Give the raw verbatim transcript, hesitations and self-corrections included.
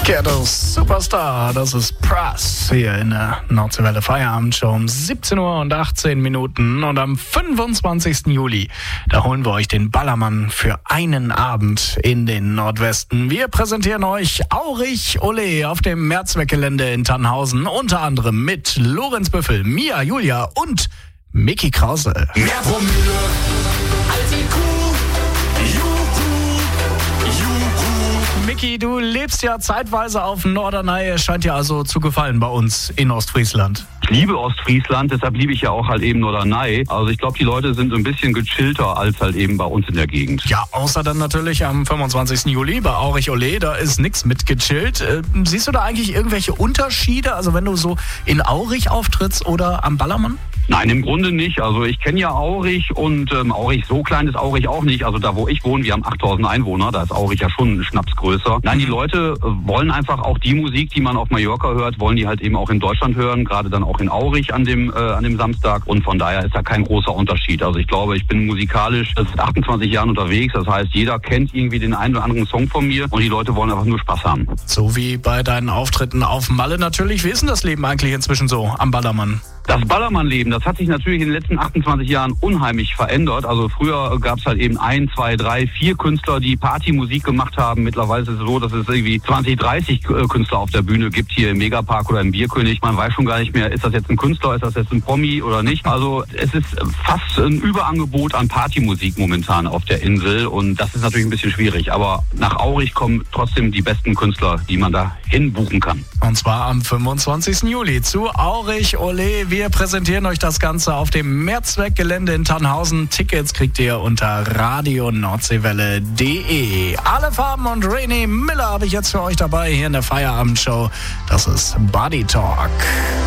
Ghetto Superstar, das ist Pras hier in der Nordseewelle Feierabendshow um siebzehn Uhr und achtzehn Minuten. Und am fünfundzwanzigsten Juli, da holen wir euch den Ballermann für einen Abend in den Nordwesten. Wir präsentieren euch Aurich Ole auf dem Mehrzweckgelände in Tannhausen, unter anderem mit Lorenz Büffel, Mia Julia und Micky Krause. Mehr Promille als die Kuh. Micky, du lebst ja zeitweise auf Norderney, es scheint dir also zu gefallen bei uns in Ostfriesland. Ich liebe Ostfriesland, deshalb liebe ich ja auch halt eben Norderney. Also ich glaube, die Leute sind ein bisschen gechillter als halt eben bei uns in der Gegend. Ja, außer dann natürlich am fünfundzwanzigsten Juli bei Aurich Ole, da ist nichts mit gechillt. Äh, siehst du da eigentlich irgendwelche Unterschiede, also wenn du so in Aurich auftrittst oder am Ballermann? Nein, im Grunde nicht. Also ich kenne ja Aurich und ähm, Aurich, so klein ist Aurich auch nicht. Also da, wo ich wohne, wir haben achttausend Einwohner, da ist Aurich ja schon ein Schnaps größer. Nein, die Leute wollen einfach auch die Musik, die man auf Mallorca hört, wollen die halt eben auch in Deutschland hören, gerade dann auch in Aurich an dem äh, an dem Samstag. Und von daher ist da kein großer Unterschied. Also ich glaube, ich bin musikalisch seit achtundzwanzig Jahren unterwegs. Das heißt, jeder kennt irgendwie den einen oder anderen Song von mir und die Leute wollen einfach nur Spaß haben. So wie bei deinen Auftritten auf Malle natürlich. Wie ist denn das Leben eigentlich inzwischen so am Ballermann? Das Ballermann-Leben, das hat sich natürlich in den letzten achtundzwanzig Jahren unheimlich verändert. Also früher gab es halt eben ein, zwei, drei, vier Künstler, die Partymusik gemacht haben. Mittlerweile ist es so, dass es irgendwie zwanzig, dreißig Künstler auf der Bühne gibt, hier im Megapark oder im Bierkönig. Man weiß schon gar nicht mehr, ist das jetzt ein Künstler, ist das jetzt ein Promi oder nicht. Also es ist fast ein Überangebot an Partymusik momentan auf der Insel und das ist natürlich ein bisschen schwierig. Aber nach Aurich kommen trotzdem die besten Künstler, die man da hinbuchen kann. Und zwar am fünfundzwanzigsten Juli zu Aurich Ole. Wir präsentieren euch das Ganze auf dem Mehrzweckgelände in Tannhausen. Tickets kriegt ihr unter radio nordseewelle punkt de. Alle Farben und Rainy Miller habe ich jetzt für euch dabei hier in der Feierabendshow. Das ist Body Talk.